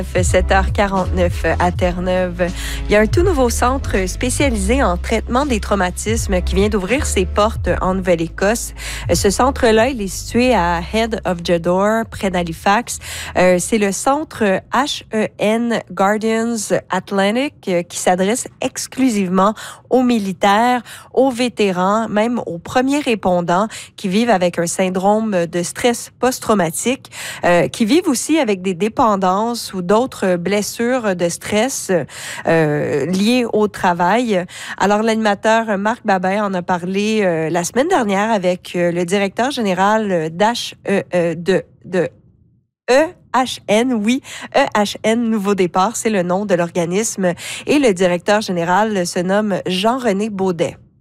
7h49 à Terre-Neuve. Il y a un tout nouveau centre spécialisé en traitement des traumatismes qui vient d'ouvrir ses portes en Nouvelle-Écosse. Ce centre-là, il est situé à Head of Jedor, près d'Halifax. C'est le centre HEN Guardians Atlantic qui s'adresse exclusivement aux militaires, aux vétérans, même aux premiers répondants qui vivent avec un syndrome de stress post-traumatique, qui vivent aussi avec des dépendances ou d'autres blessures de stress liées au travail. Alors, l'animateur Marc Babin en a parlé la semaine dernière avec le directeur général de EHN, oui, EHN Nouveau Départ, c'est le nom de l'organisme, et le directeur général se nomme Jean-René Baudet.